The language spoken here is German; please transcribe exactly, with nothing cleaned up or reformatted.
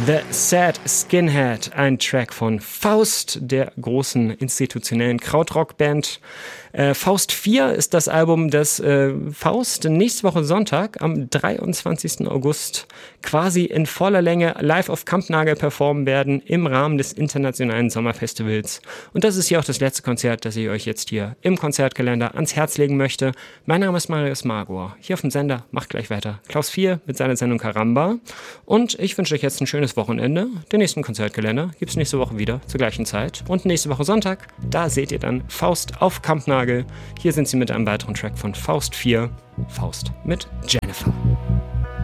The Sad Skinhead, ein Track von Faust, der großen institutionellen Krautrock-Band. Äh, Faust vier ist das Album, das äh, Faust nächste Woche Sonntag am dreiundzwanzigsten August quasi in voller Länge live auf Kampnagel performen werden im Rahmen des Internationalen Sommerfestivals. Und das ist hier auch das letzte Konzert, das ich euch jetzt hier im Konzertkalender ans Herz legen möchte. Mein Name ist Marius Magor. Hier auf dem Sender macht gleich weiter Klaus vier mit seiner Sendung Karamba. Und ich wünsche euch jetzt ein schönes Wochenende. Den nächsten Konzertkalender gibt es nächste Woche wieder zur gleichen Zeit. Und nächste Woche Sonntag, da seht ihr dann Faust auf Kampnagel. Hier sind sie mit einem weiteren Track von Faust vier. Faust mit Jennifer.